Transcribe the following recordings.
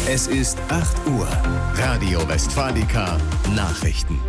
Es ist 8 Uhr. Radio Westfalica Nachrichten.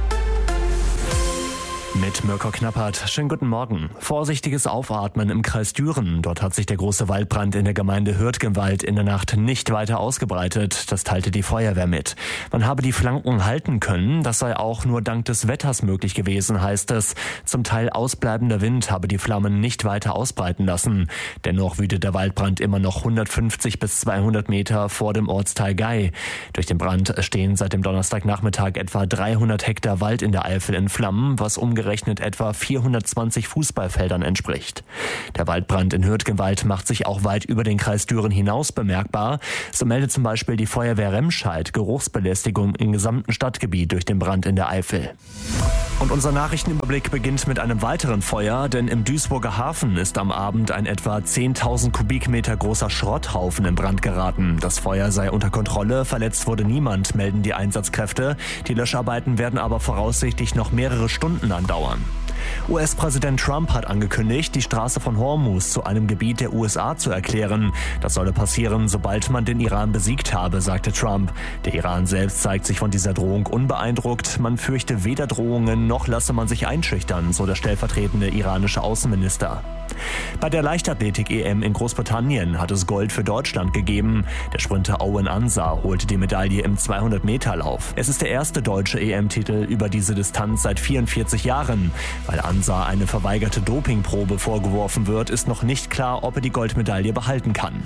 Mit Mirko Knappert. Schönen guten Morgen. Vorsichtiges Aufatmen im Kreis Düren. Dort hat sich der große Waldbrand in der Gemeinde Hürtgenwald in der Nacht nicht weiter ausgebreitet. Das teilte die Feuerwehr mit. Man habe die Flanken halten können. Das sei auch nur dank des Wetters möglich gewesen, heißt es. Zum Teil ausbleibender Wind habe die Flammen nicht weiter ausbreiten lassen. Dennoch wütet der Waldbrand immer noch 150 bis 200 Meter vor dem Ortsteil Gei. Durch den Brand stehen seit dem Donnerstagnachmittag etwa 300 Hektar Wald in der Eifel in Flammen, was umgerechnet etwa 420 Fußballfeldern entspricht. Der Waldbrand in Hürtgenwald macht sich auch weit über den Kreis Düren hinaus bemerkbar. So meldet zum Beispiel die Feuerwehr Remscheid Geruchsbelästigung im gesamten Stadtgebiet durch den Brand in der Eifel. Und unser Nachrichtenüberblick beginnt mit einem weiteren Feuer, denn im Duisburger Hafen ist am Abend ein etwa 10.000 Kubikmeter großer Schrotthaufen in Brand geraten. Das Feuer sei unter Kontrolle, verletzt wurde niemand, melden die Einsatzkräfte. Die Löscharbeiten werden aber voraussichtlich noch mehrere Stunden andauern. US-Präsident Trump hat angekündigt, die Straße von Hormuz zu einem Gebiet der USA zu erklären. Das solle passieren, sobald man den Iran besiegt habe, sagte Trump. Der Iran selbst zeigt sich von dieser Drohung unbeeindruckt. Man fürchte weder Drohungen noch lasse man sich einschüchtern, so der stellvertretende iranische Außenminister. Bei der Leichtathletik-EM in Großbritannien hat es Gold für Deutschland gegeben. Der Sprinter Owen Ansah holte die Medaille im 200-Meter-Lauf. Es ist der erste deutsche EM-Titel über diese Distanz seit 44 Jahren. Weil Ansah eine verweigerte Dopingprobe vorgeworfen wird, ist noch nicht klar, ob er die Goldmedaille behalten kann.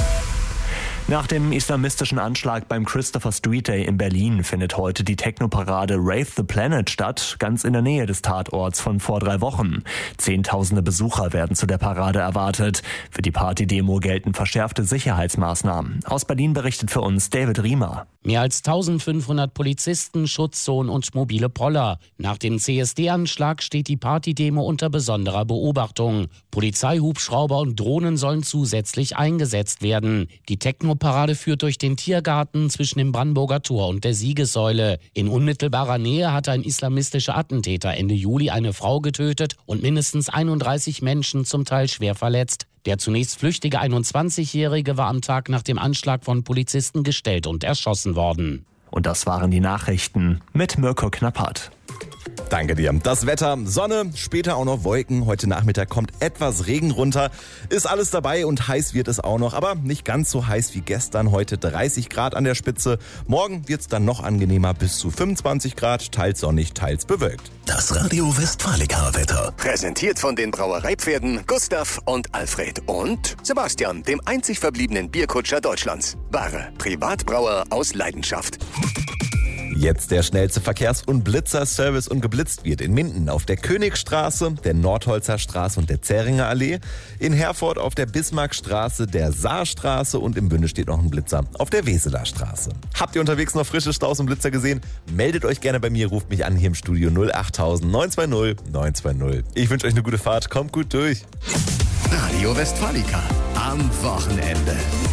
Nach dem islamistischen Anschlag beim Christopher Street Day in Berlin findet heute die Techno-Parade Rave the Planet statt, ganz in der Nähe des Tatorts von vor 3 Wochen. Zehntausende Besucher werden zu der Parade erwartet. Für die Partydemo gelten verschärfte Sicherheitsmaßnahmen. Aus Berlin berichtet für uns David Riemer. Mehr als 1500 Polizisten, Schutzzonen und mobile Poller. Nach dem CSD-Anschlag steht die Partydemo unter besonderer Beobachtung. Polizeihubschrauber und Drohnen sollen zusätzlich eingesetzt werden. Die Techno-Parade führt durch den Tiergarten zwischen dem Brandenburger Tor und der Siegessäule. In unmittelbarer Nähe hatte ein islamistischer Attentäter Ende Juli eine Frau getötet und mindestens 31 Menschen zum Teil schwer verletzt. Der zunächst flüchtige 21-Jährige war am Tag nach dem Anschlag von Polizisten gestellt und erschossen worden. Und das waren die Nachrichten mit Mirko Knappert. Danke dir. Das Wetter, Sonne, später auch noch Wolken. Heute Nachmittag kommt etwas Regen runter. Ist alles dabei und heiß wird es auch noch, aber nicht ganz so heiß wie gestern. Heute 30 Grad an der Spitze. Morgen wird es dann noch angenehmer, bis zu 25 Grad, teils sonnig, teils bewölkt. Das Radio Westfalica Wetter. Präsentiert von den Brauereipferden Gustav und Alfred und Sebastian, dem einzig verbliebenen Bierkutscher Deutschlands. Wahre Privatbrauer aus Leidenschaft. Jetzt der schnellste Verkehrs- und Blitzerservice und geblitzt wird in Minden auf der Königstraße, der Nordholzer Straße und der Zähringer Allee, in Herford auf der Bismarckstraße, der Saarstraße und im Bünde steht noch ein Blitzer auf der Weseler Straße. Habt ihr unterwegs noch frische Staus und Blitzer gesehen? Meldet euch gerne bei mir, ruft mich an hier im Studio 08000 920 920. Ich wünsche euch eine gute Fahrt, kommt gut durch. Radio Westfalica am Wochenende.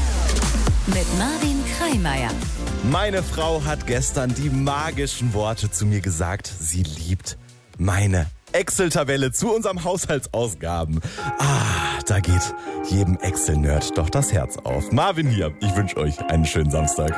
Mit Marvin Kreimeier. Meine Frau hat gestern die magischen Worte zu mir gesagt. Sie liebt meine Excel-Tabelle zu unserem Haushaltsausgaben. Da geht jedem Excel-Nerd doch das Herz auf. Marvin hier. Ich wünsche euch einen schönen Samstag.